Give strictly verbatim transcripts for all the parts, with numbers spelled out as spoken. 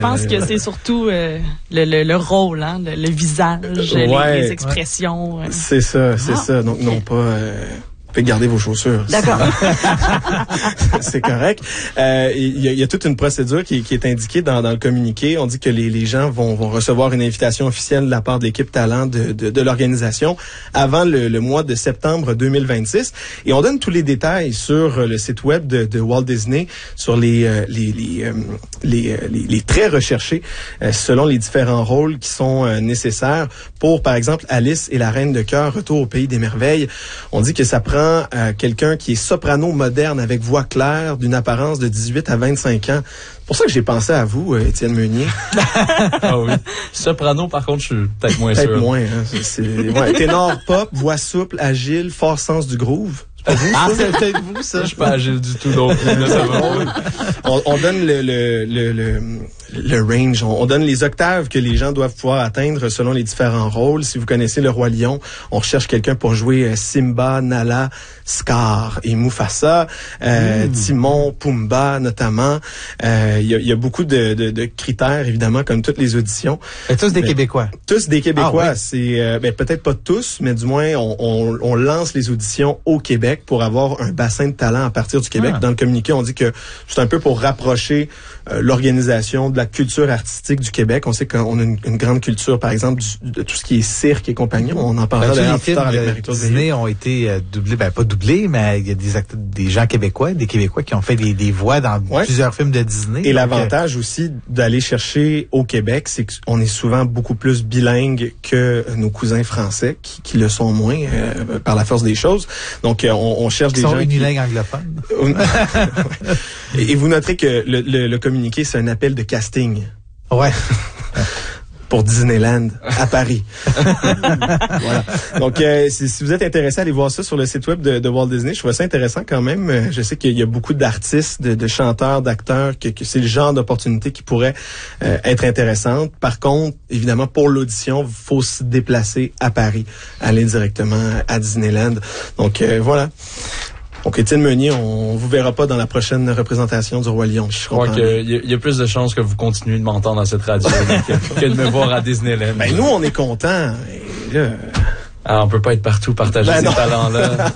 Je pense que c'est surtout euh, le, le, le rôle, hein, le, le visage, ouais, les, les expressions. Ouais. Euh. C'est ça, c'est ah, ça. Donc, okay. non pas... Euh... Vous pouvez garder vos chaussures. D'accord. C'est correct. Euh, il y, y a toute une procédure qui, qui est indiquée dans, dans le communiqué. On dit que les, les gens vont, vont recevoir une invitation officielle de la part de l'équipe talent de, de, de l'organisation avant le, le mois de septembre deux mille vingt-six. Et on donne tous les détails sur le site web de, de Walt Disney, sur les, euh, les, les, euh, les, les, les traits recherchés euh, selon les différents rôles qui sont euh, nécessaires pour, par exemple, Alice et la Reine de Cœur, Retour au Pays des Merveilles. On dit que ça prend Euh, quelqu'un qui est soprano moderne avec voix claire, d'une apparence de dix-huit à vingt-cinq ans. C'est pour ça que j'ai pensé à vous, euh, Étienne Meunier. Ah oui. Soprano, par contre, je suis peut-être moins peut-être sûr. Peut-être moins. Hein, c'est, c'est, ouais, ténor pop, voix souple, agile, fort sens du groove. C'est vous, ah, c'est peut-être vous, ça. Je suis pas agile du tout, donc là, ça va. on, on donne le, le, le, le, le range, on, on donne les octaves que les gens doivent pouvoir atteindre selon les différents rôles. Si vous connaissez Le Roi Lion, on recherche quelqu'un pour jouer Simba, Nala, Scar et Mufasa, euh, mmh. Timon, Pumba notamment. Il euh, y, a, y a beaucoup de, de, de critères, évidemment, comme toutes les auditions. Et tous des mais, Québécois. Tous des Québécois. Ah, oui. C'est euh, ben, peut-être pas tous, mais du moins, on, on, on lance les auditions au Québec pour avoir un bassin de talent à partir du Québec. Ah. Dans le communiqué, on dit que c'est un peu pour rapprocher euh, l'organisation de la culture artistique du Québec. On sait qu'on a une, une grande culture, par exemple, du, de tout ce qui est cirque et compagnie. On en parlera ben, d'ailleurs plus tard avec Marie-Claude Disney ont été euh, doublés, ben pas doublés, mais il y a des acteurs, des gens québécois, des Québécois qui ont fait des, des voix dans ouais. plusieurs films de Disney. Et donc, l'avantage euh... aussi d'aller chercher au Québec, c'est qu'on est souvent beaucoup plus bilingue que nos cousins français, qui, qui le sont moins euh, par la force des choses. Donc, euh, on, on cherche Ils des sont gens unilingues qui... anglophones. et, et vous noterez que le, le, le communiqué, c'est un appel de casting. Ouais. Pour Disneyland à Paris. Voilà. Donc, euh, si, si vous êtes intéressé, allez voir ça sur le site web de, de Walt Disney. Je trouve ça intéressant quand même. Je sais qu'il y a beaucoup d'artistes, de, de chanteurs, d'acteurs, que, que c'est le genre d'opportunité qui pourrait euh, être intéressante. Par contre, évidemment, pour l'audition, il faut se déplacer à Paris, aller directement à Disneyland. Donc, euh, voilà. Donc, Étienne Meunier, on vous verra pas dans la prochaine représentation du Roi Lion. Je crois qu'il y, y a plus de chances que vous continuez de m'entendre dans cette radio que, que de me voir à Disneyland. Ben, nous, on est contents. Et là... Alors, on peut pas être partout, partager ben ces non. talents-là.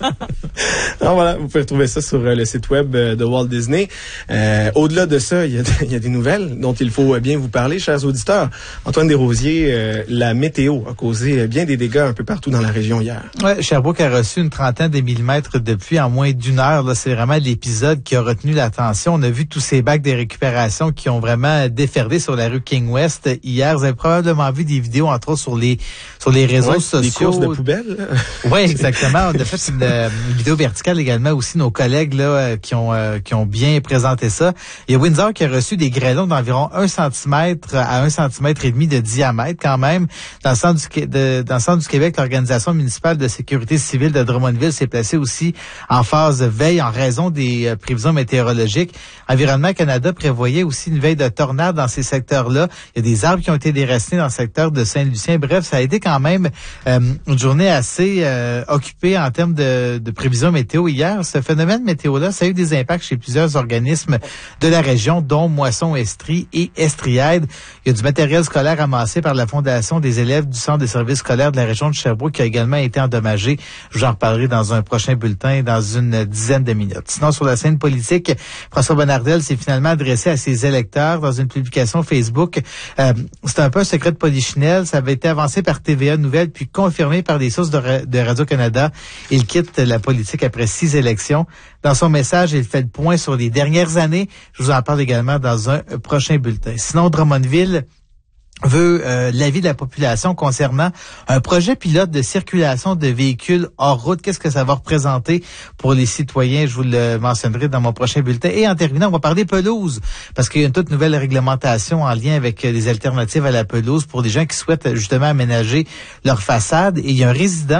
Alors voilà, vous pouvez retrouver ça sur euh, le site web euh, de Walt Disney. Euh, au-delà de ça, il y, y a des nouvelles dont il faut bien vous parler, chers auditeurs. Antoine Desrosiers, euh, la météo a causé bien des dégâts un peu partout dans la région hier. Ouais, Sherbrooke a reçu une trentaine de millimètres de pluie en moins d'une heure. Là, c'est vraiment l'épisode qui a retenu l'attention. On a vu tous ces bacs de récupération qui ont vraiment déferlé sur la rue King West hier. Vous avez probablement vu des vidéos, entre autres, sur les sur les réseaux ouais, sociaux. Des courses de poubelles. Oui, exactement. On a fait une, une vidéo verticale également aussi. Nos collègues là qui ont euh, qui ont bien présenté ça. Il y a Windsor qui a reçu des grêlons d'environ un centimètre à un centimètre et demi de diamètre quand même. Dans le centre du, de, dans le centre du Québec, l'Organisation municipale de sécurité civile de Drummondville s'est placée aussi en phase de veille en raison des euh, prévisions météorologiques. Environnement Canada prévoyait aussi une veille de tornade dans ces secteurs-là. Il y a des arbres qui ont été déracinés dans le secteur de Saint-Lucien. Bref, ça a été quand même euh, une journée assez euh, occupée en termes de, de prévisions météo hier. Ce phénomène météo-là, ça a eu des impacts chez plusieurs organismes de la région, dont Moisson Estrie et Estriaide. Il y a du matériel scolaire amassé par la Fondation des élèves du Centre des services scolaires de la région de Sherbrooke qui a également été endommagé. Je vous en reparlerai dans un prochain bulletin dans une dizaine de minutes. Sinon, sur la scène politique, François Bonnardel s'est finalement adressé à ses électeurs dans une publication Facebook. Euh, c'est un peu un secret de polichinelle. Ça avait été avancé par T V A Nouvelles puis confirmé par des sources de, ra- de Radio-Canada. Il quitte la politique après six élections. Dans son message, il fait le point sur les dernières années. Je vous en parle également dans un prochain bulletin. Sinon, Drummondville veut euh, l'avis de la population concernant un projet pilote de circulation de véhicules hors route. Qu'est-ce que ça va représenter pour les citoyens? Je vous le mentionnerai dans mon prochain bulletin. Et en terminant, on va parler pelouse, parce qu'il y a une toute nouvelle réglementation en lien avec des alternatives à la pelouse pour des gens qui souhaitent justement aménager leur façade. Et il y a un résident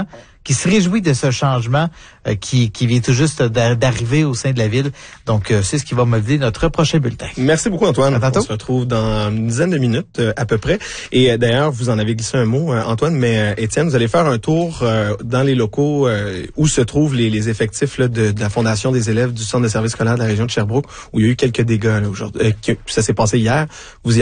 qui se réjouit de ce changement euh, qui, qui vient tout juste d'arriver au sein de la ville. Donc, euh, c'est ce qui va modeler notre prochain bulletin. Merci beaucoup, Antoine. À tantôt. On se retrouve dans une dizaine de minutes euh, à peu près. Et euh, d'ailleurs, vous en avez glissé un mot, euh, Antoine, mais euh, Étienne, vous allez faire un tour euh, dans les locaux euh, où se trouvent les, les effectifs là, de, de la Fondation des élèves du Centre de services scolaires de la région de Sherbrooke, où il y a eu quelques dégâts là, aujourd'hui. Euh, ça s'est passé hier. Vous y